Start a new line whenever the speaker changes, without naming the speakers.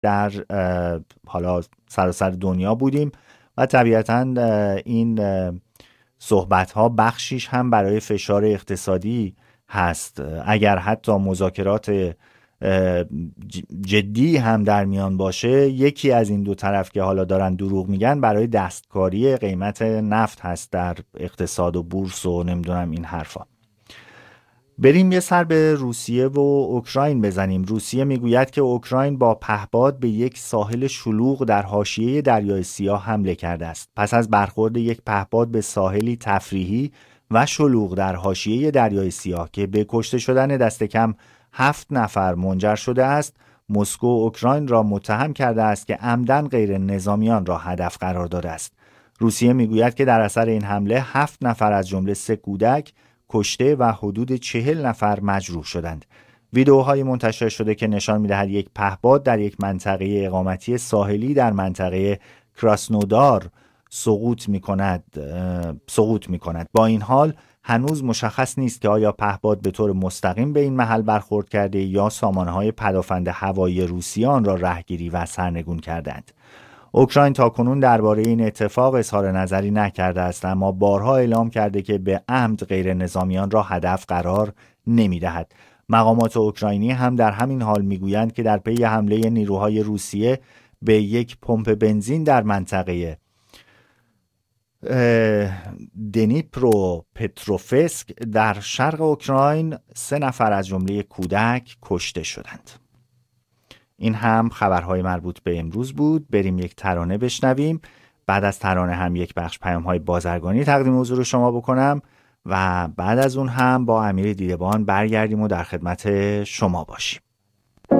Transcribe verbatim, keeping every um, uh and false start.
در حالا سراسر دنیا بودیم و طبیعتاً این صحبت‌ها بخشیش هم برای فشار اقتصادی هست. اگر حتی مذاکرات جدی هم در میان باشه، یکی از این دو طرف که حالا دارن دروغ میگن برای دستکاری قیمت نفت هست در اقتصاد و بورس و نمیدونم این حرفا. بریم یه سر به روسیه و اوکراین بزنیم. روسیه میگوید که اوکراین با پهپاد به یک ساحل شلوغ در حاشیه دریای سیاه حمله کرده است. پس از برخورد یک پهپاد به ساحلی تفریحی و شلوغ در حاشیه دریای سیاه که به کشته شدن دست کم هفت نفر منجر شده است، مسکو اوکراین را متهم کرده است که عمدن غیر نظامیان را هدف قرار داده است. روسیه میگوید که در اثر این حمله هفت نفر از جمله سه کودک کشته و حدود چهل نفر مجروح شدند. ویدئوهای منتشر شده که نشان می‌دهد یک پهپاد در یک منطقه اقامتی ساحلی در منطقه کراسنودار سقوط می‌کند سقوط می‌کند. با این حال هنوز مشخص نیست که آیا پهپاد به طور مستقیم به این محل برخورد کرده یا سامانه‌های پدافند هوایی روسیه آن را رهگیری و سرنگون کردند. اوکراین تاکنون درباره این اتفاق اظهار نظری نکرده است، اما بارها اعلام کرده که به عمد غیر نظامیان را هدف قرار نمی‌دهد. مقامات اوکراینی هم در همین حال میگویند که در پی حمله نیروهای روسیه به یک پمپ بنزین در منطقه دنیپرو پتروفسک در شرق اوکراین سه نفر از جمله کودک کشته شدند. این هم خبرهای مربوط به امروز بود. بریم یک ترانه بشنویم. بعد از ترانه هم یک بخش پیام‌های بازرگانی تقدیم حضور شما بکنم و بعد از اون هم با امیر دیدبان برگردیم و در خدمت شما باشیم.